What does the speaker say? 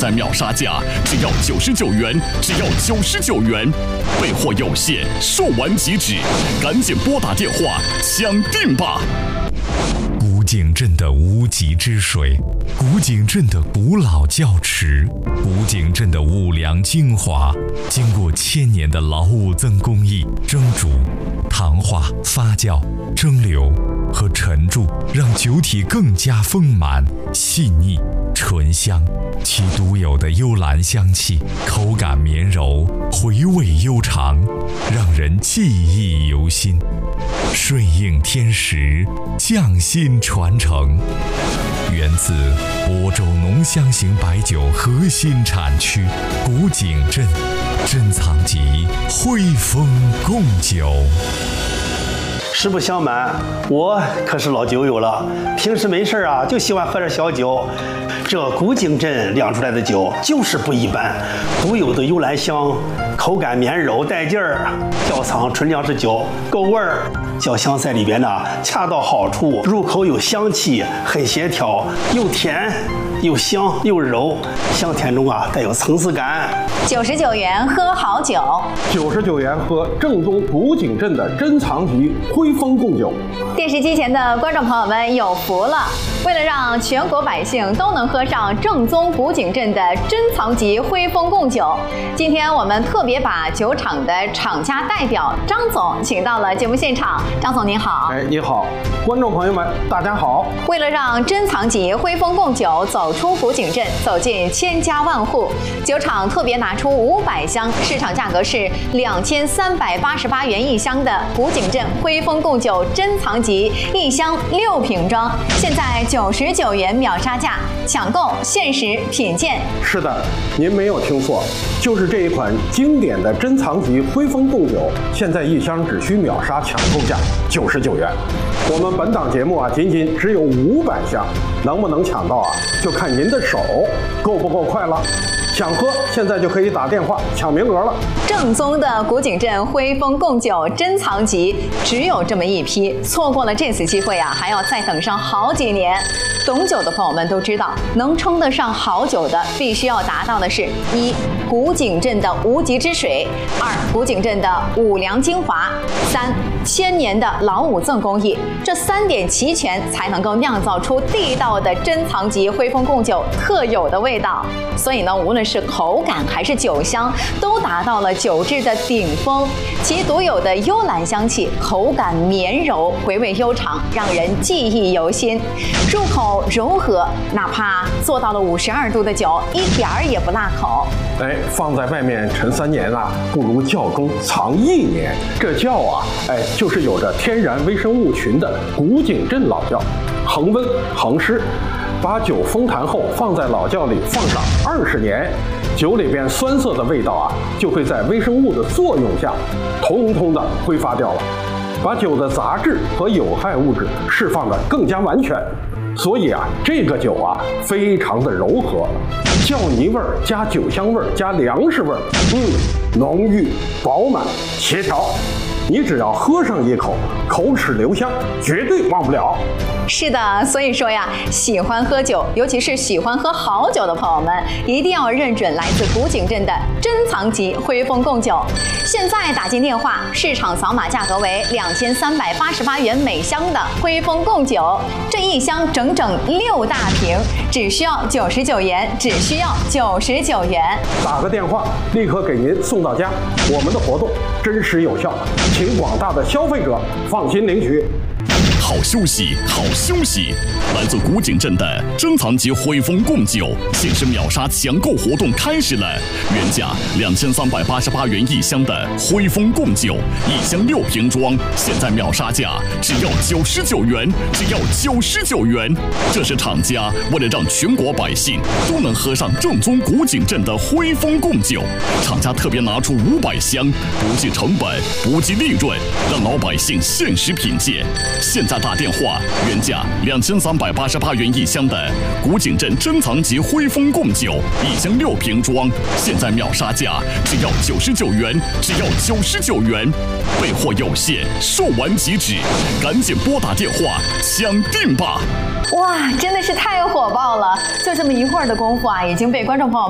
在秒杀价，只要99元，只要99元，备货有限，售完即止，赶紧拨打电话抢定吧！ 古井镇的无极之水，古井镇的古老窖池，古井镇的五粮精华，经过1000年的老五增工艺蒸煮、糖化、发酵、蒸馏和沉铸，让酒体更加丰满、细腻、醇香。其独有的幽兰香气，口感绵柔，回味悠长，让人记忆犹新。顺应天时，匠心传承，源自亳州浓香型白酒核心产区古井镇，珍藏级汇丰贡酒。 实不相瞒，我可是老酒友了，平时没事啊就喜欢喝点小酒。这古井镇酿出来的酒就是不一般，独有的幽兰香，口感绵柔带劲儿，窖藏纯粮食酒，够味儿。酱香在里边呢，恰到好处，入口有香气，很协调，又甜又香又柔，香甜中啊带有层次感。 99元喝好酒 ，99元喝正宗古井镇的珍藏级汇丰贡酒。 电视机前的观众朋友们有福了！为了让全国百姓都能喝上正宗古井镇的珍藏级汇丰贡酒，今天我们特别把酒厂的厂家代表张总请到了节目现场。张总您好。 你好，观众朋友们大家好。 为了让珍藏级汇丰贡酒走出古井镇，走进千家万户，酒厂特别拿出500箱，市场价格是2388元一箱的古井镇汇丰贡酒珍藏级，一箱6瓶装，现在99元秒杀价，抢购限时品鉴。 是的，您没有听错，就是这一款经典的珍藏级汇丰贡酒，现在一箱只需秒杀抢购价99元。我们本档节目啊，仅只有500箱，能不能抢到啊，就看您的手够不够快了。想喝，现在就可以打电话抢名额了。 正宗的古井镇汇丰贡酒珍藏级只有这么一批，错过了这次机会啊，还要再等上好几年。懂酒的朋友们都知道，能称得上好酒的，必须要达到的是：1. 古井镇的无极之水；2. 古井镇的五粮精华；3. 1000年的老五赠工艺。这3点齐全，才能够酿造出地道的珍藏级汇丰贡酒特有的味道。所以呢，无论是口感还是酒香，都达到了酒质的顶峰。其独有的幽兰香气，口感绵柔，回味悠长，让人记忆犹新。入口柔和，哪怕做到了52度的酒，一点儿也不辣口。 放在外面陈3年啊，不如窖中藏1年。这窖啊，就是有着天然微生物群的古井镇老窖，恒温恒湿。把酒封坛后放在老窖里放上20年，酒里边酸涩的味道啊，就会在微生物的作用下，通通的挥发掉了，把酒的杂质和有害物质释放的更加完全。所以啊，这个酒啊，非常的柔和，窖泥味儿加酒香味儿加粮食味儿，浓郁饱满协调。你只要喝上一口，口齿留香，绝对忘不了。 是的，所以说呀，喜欢喝酒，尤其是喜欢喝好酒的朋友们，一定要认准来自古井镇的珍藏级汇丰贡酒。现在打进电话，市场扫码价格为2388元每箱的汇丰贡酒，这一箱整整6大瓶，只需要99元，只需要99元。 打个电话，立刻给您送到家。我们的活动真实有效，请广大的消费者放心领取。 好休息，好休息！来自古井镇的珍藏级汇丰贡酒限时秒杀抢购活动开始了，原价2388元一箱的汇丰贡酒，一箱6瓶装，现在秒杀价只要99元，只要99元。这是厂家为了让全国百姓都能喝上正宗古井镇的汇丰贡酒，厂家特别拿出500箱，不计成本，不计利润，让老百姓限时品鉴。现在打电话，原价2388元一箱的古井镇珍藏级汇丰贡酒，一箱6瓶装，现在秒杀价只要99元，只要99元，备货有限，售完即止，赶紧拨打电话抢订吧！ 哇，真的是太火爆了！就这么一会儿的功夫啊，已经被观众朋友们